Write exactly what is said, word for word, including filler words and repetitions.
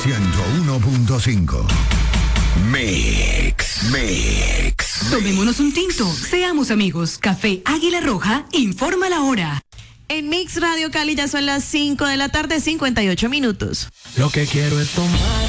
ciento uno punto cinco. Mix, Mix. Tomémonos un tinto, seamos amigos. Café Águila Roja informa la hora. En Mix Radio Cali ya son las cinco de la tarde, cincuenta y ocho minutos. Lo que quiero es tomar